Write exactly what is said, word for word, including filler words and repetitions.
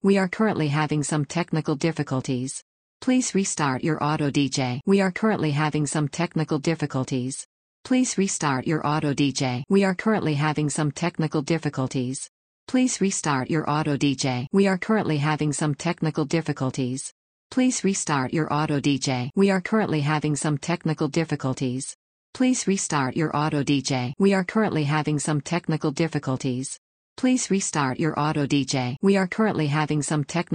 We are currently having some technical difficulties. Please restart your auto D J. We are currently having some technical difficulties. Please restart your auto D J. We are currently having some technical difficulties. Please restart your auto D J. We are currently having some technical difficulties. Please restart your auto D J. We are currently having some technical difficulties. Please restart your auto D J. We are currently having some technical difficulties. Please restart your auto D J. We are currently having some technical